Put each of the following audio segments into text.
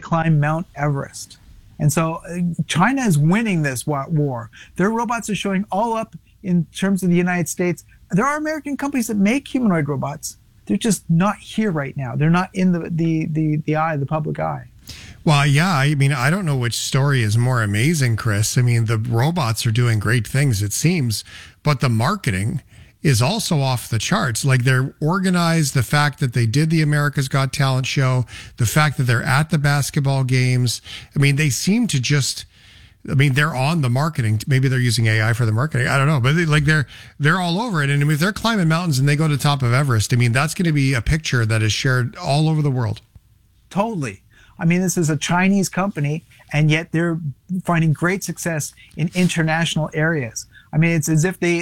climb Mount Everest. And so China is winning this war. Their robots are showing all up in terms of the United States. There are American companies that make humanoid robots. They're just not here right now. They're not in the public eye. Well, yeah, I mean, I don't know which story is more amazing, Chris. I mean, the robots are doing great things, it seems, but the marketing is also off the charts. Like, they're organized, the fact that they did the America's Got Talent show, the fact that they're at the basketball games. I mean, they seem to just, I mean, they're on the marketing. Maybe they're using AI for the marketing. I don't know, but they're all over it. And I mean, if they're climbing mountains and they go to the top of Everest, I mean, that's going to be a picture that is shared all over the world. Totally. I mean, this is a Chinese company, and yet they're finding great success in international areas. I mean, it's as if they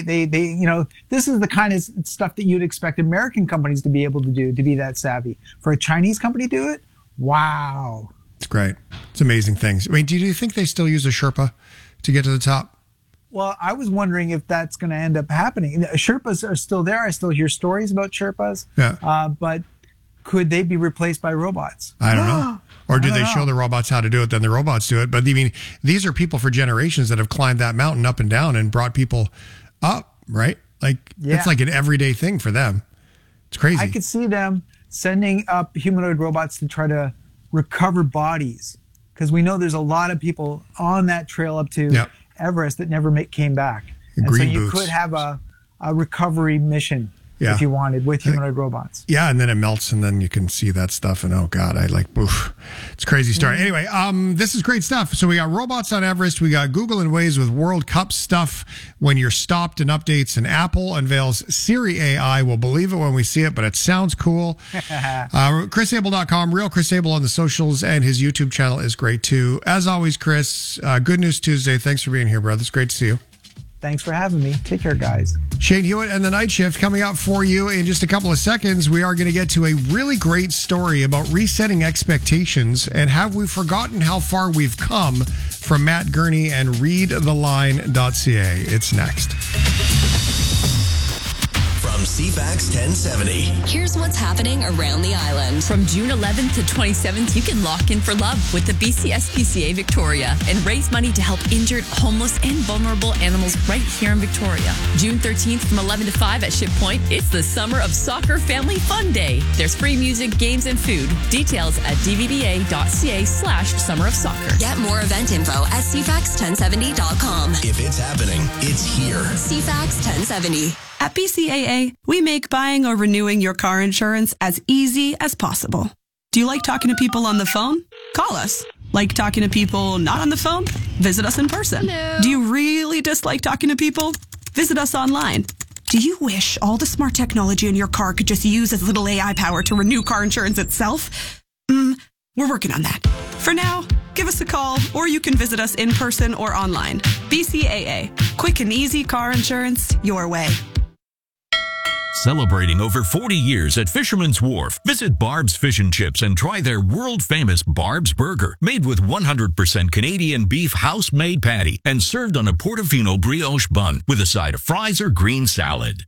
this is the kind of stuff that you'd expect American companies to be able to do, to be that savvy. For a Chinese company to do it, wow. It's great. It's amazing things. I mean, do you think they still use a Sherpa to get to the top? Well, I was wondering if that's going to end up happening. Sherpas are still there. I still hear stories about Sherpas. Yeah. But could they be replaced by robots? I don't know. Or do they show the robots how to do it, then the robots do it? But I mean, these are people for generations that have climbed that mountain up and down and brought people up, right? Like, it's like an everyday thing for them. It's crazy. I could see them sending up humanoid robots to try to recover bodies, because we know there's a lot of people on that trail up to Everest that never came back. And so you could have a recovery mission if you wanted, with humanoid robots. Yeah, and then it melts, and then you can see that stuff, and oh God, oof. It's a crazy story. Anyway, this is great stuff. So we got robots on Everest, we got Google and Waze with World Cup stuff when you're stopped and updates, and Apple unveils Siri AI. We'll believe it when we see it, but it sounds cool. ChrisAble.com, real Chris Able on the socials, and his YouTube channel is great too. As always, Chris, Good News Tuesday. Thanks for being here, brother. It's great to see you. Thanks for having me. Take care, guys. Shane Hewitt and the Night Shift coming up for you in just a couple of seconds. We are going to get to a really great story about resetting expectations, and have we forgotten how far we've come, from Matt Gurney and readtheline.ca. It's next. From CFAX 1070. Here's what's happening around the island. From June 11th to 27th, you can lock in for love with the BCSPCA Victoria and raise money to help injured, homeless, and vulnerable animals right here in Victoria. June 13th from 11 to 5 at Ship Point, it's the Summer of Soccer Family Fun Day. There's free music, games, and food. Details at dvba.ca/Summer of Soccer. Get more event info at cfax1070.com. If it's happening, it's here. CFAX 1070. At BCAA, we make buying or renewing your car insurance as easy as possible. Do you like talking to people on the phone? Call us. Like talking to people not on the phone? Visit us in person. Hello. Do you really dislike talking to people? Visit us online. Do you wish all the smart technology in your car could just use as little AI power to renew car insurance itself? We're working on that. For now, give us a call, or you can visit us in person or online. BCAA. Quick and easy car insurance your way. Celebrating over 40 years at Fisherman's Wharf, visit Barb's Fish and Chips and try their world-famous Barb's Burger, made with 100% Canadian beef house-made patty and served on a Portofino brioche bun with a side of fries or green salad.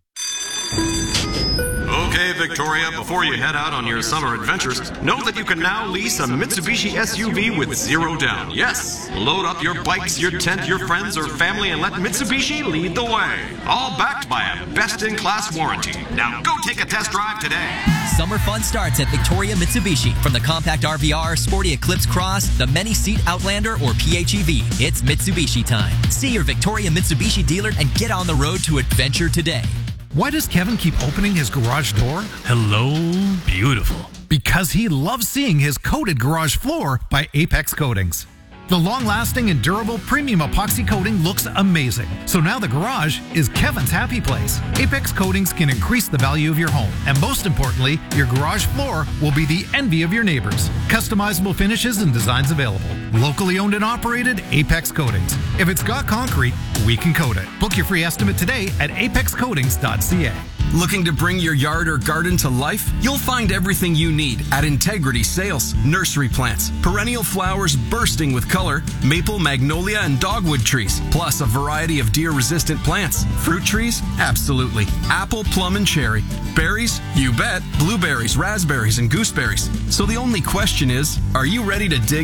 Okay, Victoria, before you head out on your summer adventures, know that you can now lease a Mitsubishi SUV with 0 down. Yes, load up your bikes, your tent, your friends, or family, and let Mitsubishi lead the way. All backed by a best-in-class warranty. Now go take a test drive today. Summer fun starts at Victoria Mitsubishi. From the compact RVR, sporty Eclipse Cross, the many-seat Outlander, or PHEV, it's Mitsubishi time. See your Victoria Mitsubishi dealer and get on the road to adventure today. Why does Kevin keep opening his garage door? Hello, beautiful. Because he loves seeing his coated garage floor by Apex Coatings. The long-lasting and durable premium epoxy coating looks amazing. So now the garage is Kevin's happy place. Apex Coatings can increase the value of your home. And most importantly, your garage floor will be the envy of your neighbors. Customizable finishes and designs available. Locally owned and operated, Apex Coatings. If it's got concrete, we can coat it. Book your free estimate today at apexcoatings.ca. Looking to bring your yard or garden to life? You'll find everything you need at Integrity Sales. Nursery plants, perennial flowers bursting with color, maple, magnolia, and dogwood trees, plus a variety of deer-resistant plants. Fruit trees? Absolutely. Apple, plum, and cherry. Berries? You bet. Blueberries, raspberries, and gooseberries. So the only question is, are you ready to dig